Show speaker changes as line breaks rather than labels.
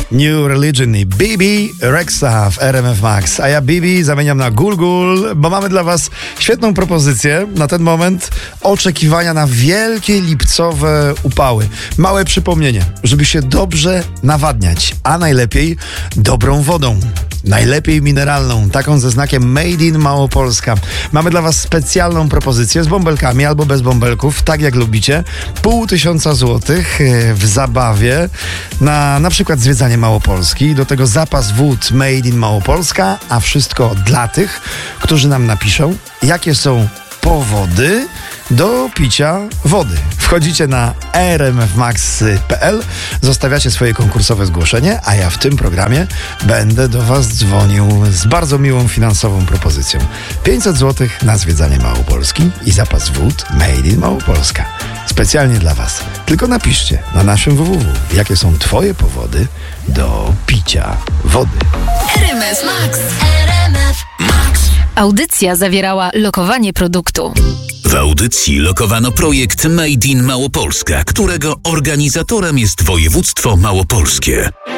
New Religion i Bibi Rexha w RMF Max. A ja Bibi zamieniam na Gulgul, bo mamy dla was świetną propozycję na ten moment oczekiwania na wielkie lipcowe upały. Małe przypomnienie, żeby się dobrze nawadniać, a najlepiej dobrą wodą. Najlepiej mineralną, taką ze znakiem Made in Małopolska. Mamy dla was specjalną propozycję z bąbelkami albo bez bąbelków, tak jak lubicie. 500 złotych w zabawie na przykład zwiedzanie Małopolski. Do tego zapas wód Made in Małopolska, a wszystko dla tych, którzy nam napiszą, jakie są powody do picia wody. Wchodzicie na rmfmax.pl, zostawiacie swoje konkursowe zgłoszenie, a ja w tym programie będę do was dzwonił z bardzo miłą finansową propozycją. 500 zł na zwiedzanie Małopolski i zapas wód Made in Małopolska. Specjalnie dla was. Tylko napiszcie na naszym www, jakie są twoje powody do picia wody.
RMF Max. RMF Max. Audycja zawierała lokowanie produktu.
W audycji lokowano projekt Made in Małopolska, którego organizatorem jest województwo małopolskie.